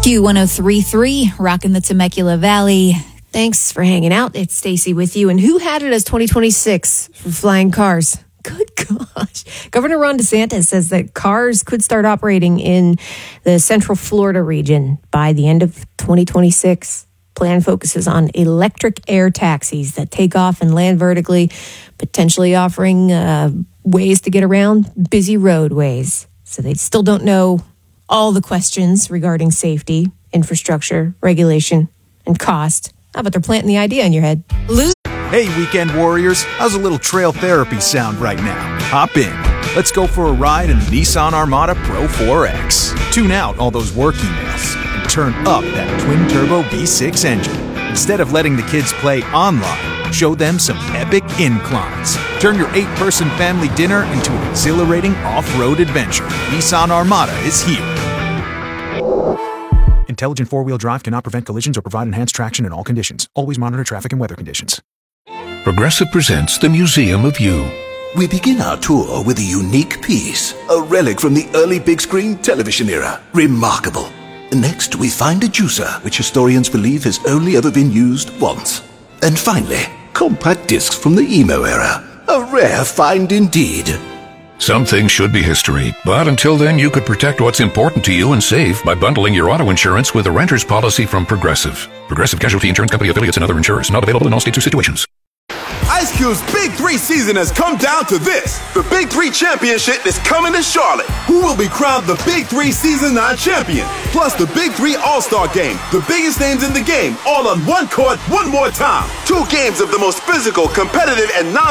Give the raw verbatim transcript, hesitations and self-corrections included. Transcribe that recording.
Q one oh three point three, rocking the Temecula Valley. Thanks for hanging out. It's Stacy with you. And who had it as twenty twenty-six for flying cars? Good gosh. Governor Ron DeSantis says that cars could start operating in the Central Florida region by the end of twenty twenty-six. Plan focuses on electric air taxis that take off and land vertically, potentially offering uh, ways to get around busy roadways. So they still don't know all the questions regarding safety, infrastructure, regulation, and cost. How about they're planting the idea in your head? Lose- Hey, weekend warriors, how's a little trail therapy sound right now? Hop in. Let's go for a ride in the Nissan Armada Pro four X. Tune out all those work emails and turn up that twin-turbo V six engine. Instead of letting the kids play online, show them some epic inclines. Turn your eight-person family dinner into an exhilarating off-road adventure. Nissan Armada is here. Intelligent four-wheel drive cannot prevent collisions or provide enhanced traction in all conditions. Always monitor traffic and weather conditions. Progressive presents the Museum of You. We begin our tour with a unique piece, a relic from the early big screen television era. Remarkable. Next, we find a juicer, which historians believe has only ever been used once. And finally, compact discs from the emo era. A rare find indeed. Some things should be history, but until then you could protect what's important to you and save by bundling your auto insurance with a renter's policy from Progressive. Progressive Casualty Insurance Company affiliates and other insurers. Not available in all states or situations. Ice Cube's Big Three season has come down to this. The Big Three Championship is coming to Charlotte. Who will be crowned the Big Three Season nine champion? Plus the Big Three All-Star Game. The biggest names in the game, all on one court, one more time. Two games of the most physical, competitive, and non